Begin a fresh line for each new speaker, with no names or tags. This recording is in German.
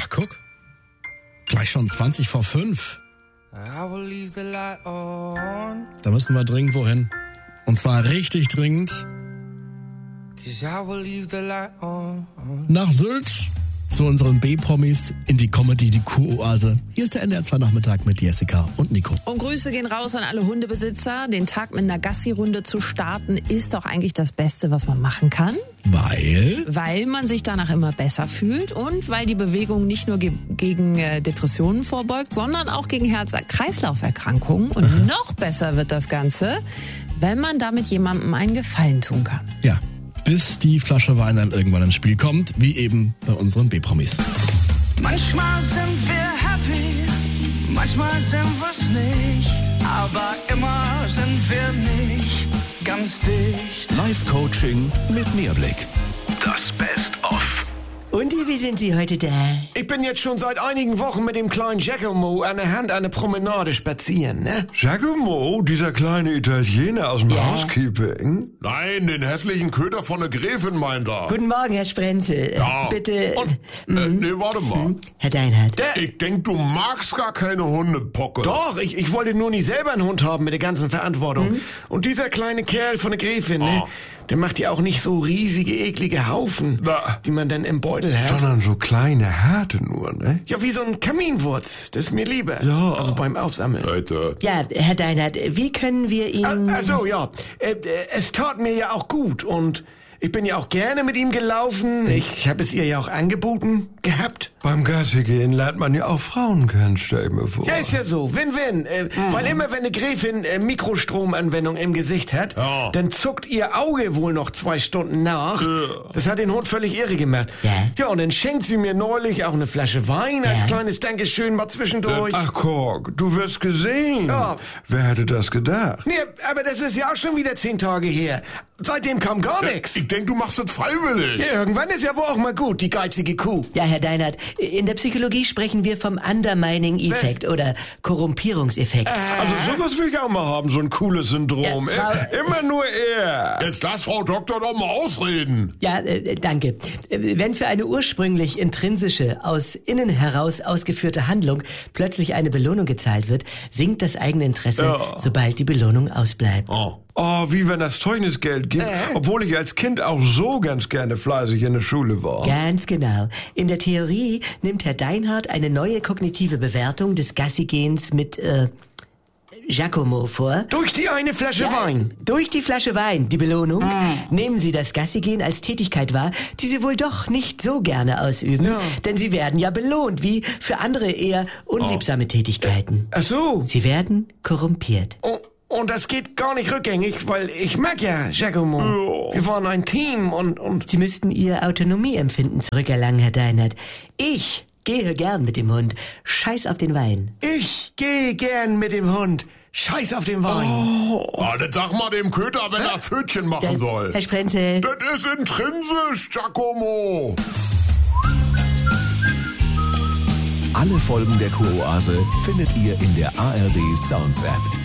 guck. Gleich schon 20 vor 5. Da müssen wir dringend wohin. Und zwar richtig dringend. Nach Sylt. Zu unseren B-Promis in die Comedy, die Kuroase. Hier ist der NDR 2 Nachmittag mit Jessica und Nico.
Und Grüße gehen raus an alle Hundebesitzer. Den Tag mit einer Gassi-Runde zu starten, ist doch eigentlich das Beste, was man machen kann. Weil man sich danach immer besser fühlt und weil die Bewegung nicht nur gegen Depressionen vorbeugt, sondern auch gegen Herz-Kreislauf-Erkrankungen. Und noch besser wird das Ganze, wenn man damit jemandem einen Gefallen tun kann.
Ja. Bis die Flasche Wein dann irgendwann ins Spiel kommt, wie eben bei unseren B-Promis.
Manchmal sind wir happy, manchmal sind wir's nicht, aber immer sind wir nicht ganz dicht.
Live-Coaching mit Mehrblick. Das Best-of.
Und wie sind Sie heute da?
Ich bin jetzt schon seit einigen Wochen mit dem kleinen Giacomo an der Hand eine Promenade spazieren, ne?
Giacomo, dieser kleine Italiener aus dem Housekeeping?
Nein, den hässlichen Köter von der Gräfin meint er.
Guten Morgen, Herr Sprenzel.
Ja.
Bitte...
Nee, warte mal.
Herr Deinhardt.
Ich denk, du magst gar keine Hundepocke.
Doch, ich wollte nur nicht selber einen Hund haben mit der ganzen Verantwortung. Und dieser kleine Kerl von der Gräfin, ne? Der macht ja auch nicht so riesige, eklige Haufen, die man dann im Beutel hat.
Sondern so kleine Härte nur, ne?
Ja, wie so ein Kaminwurz. Das ist mir lieber.
Ja.
Also beim Aufsammeln.
Leute.
Ja, Herr Deinhardt, wie können wir Ihnen...
Also ja, es tat mir ja auch gut und ich bin ja auch gerne mit ihm gelaufen. Ich habe es ihr ja auch angeboten gehabt.
Beim Gassi gehen lernt man ja auch Frauen kennen, stell ich mir vor.
Ja, ist ja so. Win-win. Weil immer, wenn eine Gräfin Mikrostromanwendung im Gesicht hat, dann zuckt ihr Auge wohl noch 2 Stunden nach. Das hat den Hund völlig irre gemacht. Ja, und dann schenkt sie mir neulich auch eine Flasche Wein als kleines Dankeschön mal zwischendurch.
Ach, Kork, du wirst gesehen.
Ja.
Wer hätte das gedacht?
Nee, aber das ist ja auch schon wieder 10 Tage her. Seitdem kam gar nichts.
Ich denk, du machst das freiwillig.
Ja, irgendwann ist ja wohl auch mal gut, die geizige Kuh.
Ja, Herr Deinhardt, in der Psychologie sprechen wir vom Undermining-Effekt oder Korrumpierungseffekt.
Also sowas will ich auch mal haben, so ein cooles Syndrom.
Ja,
Immer nur er.
Jetzt lass Frau Doktor doch mal ausreden.
Ja, danke. Wenn für eine ursprünglich intrinsische, aus innen heraus ausgeführte Handlung plötzlich eine Belohnung gezahlt wird, sinkt das eigene Interesse, sobald die Belohnung ausbleibt.
Oh, wie wenn das Zeugnisgeld gibt, obwohl ich als Kind auch so ganz gerne fleißig in der Schule war.
Ganz genau. In der Theorie nimmt Herr Deinhardt eine neue kognitive Bewertung des Gassigehens mit Giacomo vor.
Durch die eine Flasche Wein.
Durch die Flasche Wein, die Belohnung. Nehmen Sie das Gassigehen als Tätigkeit wahr, die Sie wohl doch nicht so gerne ausüben. Denn Sie werden ja belohnt, wie für andere eher unliebsame Tätigkeiten.
Ach so.
Sie werden korrumpiert.
Und das geht gar nicht rückgängig, weil ich mag ja Giacomo. Wir waren ein Team und...
Sie müssten Ihr Autonomieempfinden zurückerlangen, Herr Deinhardt. Ich gehe gern mit dem Hund. Scheiß auf den Wein.
Ich gehe gern mit dem Hund. Scheiß auf den Wein.
Das sag mal dem Köter, wenn er Pfötchen machen soll.
Herr Sprenzel.
Das ist intrinsisch, Giacomo.
Alle Folgen der Kuroase findet ihr in der ARD Sounds App.